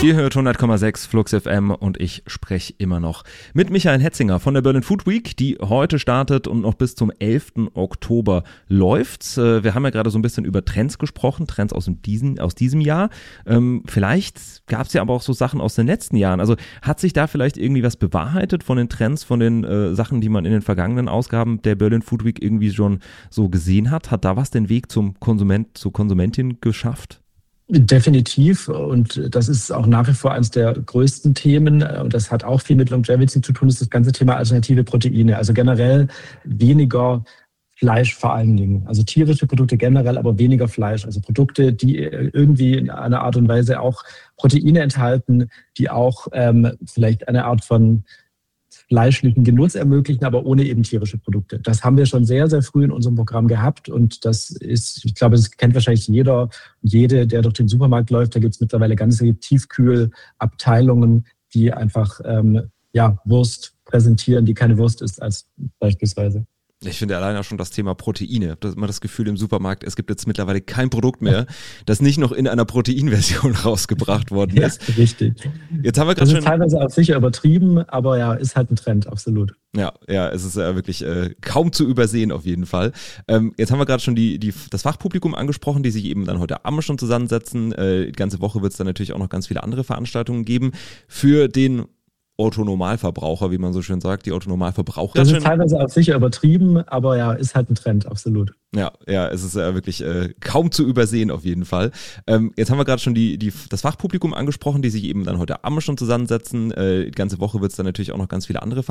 Ihr hört 100,6 Flux FM und ich spreche immer noch mit Michael Hetzinger von der Berlin Food Week, die heute startet und noch bis zum 11. Oktober läuft. Wir haben ja gerade so ein bisschen über Trends gesprochen, Trends aus diesem Jahr. Vielleicht gab es ja aber auch so Sachen aus den letzten Jahren. Also hat sich da vielleicht irgendwie was bewahrheitet von den Trends, von den Sachen, die man in den vergangenen Ausgaben der Berlin Food Week irgendwie schon so gesehen hat? Hat da was den Weg zum Konsument, zur Konsumentin geschafft? Definitiv, und das ist auch nach wie vor eines der größten Themen, und das hat auch viel mit Longevity zu tun, ist das ganze Thema alternative Proteine. Also generell weniger Fleisch vor allen Dingen, also tierische Produkte generell, aber weniger Fleisch. Also Produkte, die irgendwie in einer Art und Weise auch Proteine enthalten, die auch vielleicht eine Art von fleischlichen Genuss ermöglichen, aber ohne eben tierische Produkte. Das haben wir schon sehr, sehr früh in unserem Programm gehabt, und das ist, ich glaube, das kennt wahrscheinlich jeder und jede, der durch den Supermarkt läuft. Da gibt es mittlerweile ganze Tiefkühlabteilungen, die einfach Wurst präsentieren, die keine Wurst ist als beispielsweise. Ich finde allein auch schon das Thema Proteine. Ich habe immer das Gefühl im Supermarkt, es gibt jetzt mittlerweile kein Produkt mehr, das nicht noch in einer Proteinversion rausgebracht worden ist. Ja, richtig. Jetzt haben wir das ist teilweise auch sicher übertrieben, aber ja, ist halt ein Trend, absolut. Ja, es ist ja wirklich kaum zu übersehen auf jeden Fall. Jetzt haben wir gerade schon das Fachpublikum angesprochen, die sich eben dann heute Abend schon zusammensetzen. Die ganze Woche wird es dann natürlich auch noch ganz viele andere Veranstaltungen geben. Für den Otto-Normalverbraucher, wie man so schön sagt, die Otto-Normalverbraucherin. Das ist teilweise auch sicher übertrieben, aber ja, ist halt ein Trend, absolut. Ja, es ist ja wirklich kaum zu übersehen auf jeden Fall. Jetzt haben wir gerade schon das Fachpublikum angesprochen, die sich eben dann heute Abend schon zusammensetzen. Die ganze Woche wird es dann natürlich auch noch ganz viele andere